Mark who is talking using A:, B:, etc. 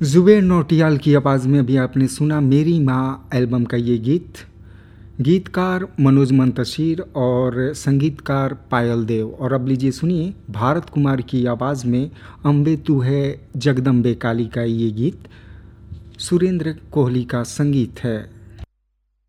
A: जुबेर नौटियाल की आवाज़ में अभी आपने सुना मेरी माँ एल्बम का ये गीत। गीतकार मनोज मंतशीर और संगीतकार पायल देव। और अब लीजिए सुनिए भारत कुमार की आवाज़ में अम्बे तू है जगदम्बे काली का ये गीत। सुरेंद्र कोहली का संगीत है।